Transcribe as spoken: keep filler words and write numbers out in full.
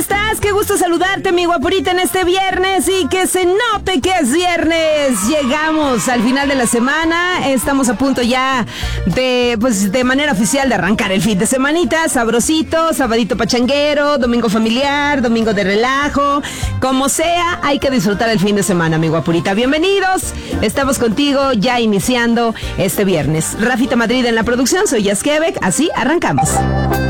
estás? Qué gusto saludarte, mi guapurita, en este viernes y que se note que es viernes. Llegamos al final de la semana, estamos a punto ya de, pues, de manera oficial de arrancar el fin de semanita, sabrosito, sabadito pachanguero, domingo familiar, domingo de relajo, como sea, hay que disfrutar el fin de semana, mi guapurita. Bienvenidos, estamos contigo ya iniciando este viernes. Rafita Madrid en la producción, soy Yas Quebec, así arrancamos.